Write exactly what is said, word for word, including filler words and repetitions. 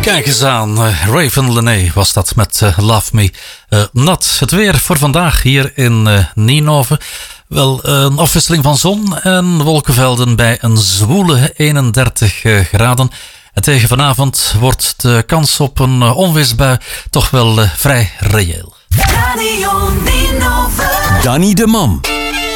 Kijk eens aan, uh, Raven Lené was dat met uh, Love Me uh, Not. Het weer voor vandaag hier in uh, Ninove. Wel uh, een afwisseling van zon en wolkenvelden bij een zwoele eenendertig uh, graden. En tegen vanavond wordt de kans op een uh, onweersbui toch wel uh, vrij reëel. Radio Ninove. Danny de Man.